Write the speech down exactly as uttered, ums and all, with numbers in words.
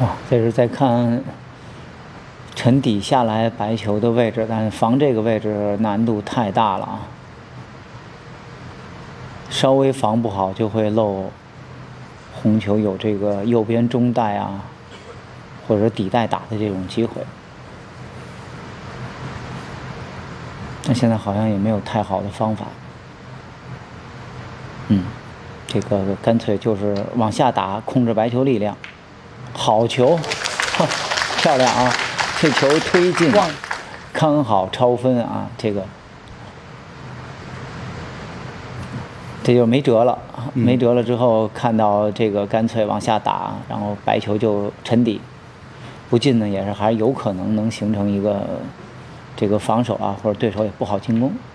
啊，这是在看沉底下来白球的位置，但是防这个位置难度太大了啊！稍微防不好就会漏红球有这个右边中带啊，或者底带打的这种机会。那现在好像也没有太好的方法。嗯，这个干脆就是往下打，控制白球力量。好球，漂亮啊！这球推进，刚好超分啊！这个，这就没辙了，没辙了之后看到这个干脆往下打，然后白球就沉底，不进呢也是还有可能能形成一个这个防守啊，或者对手也不好进攻。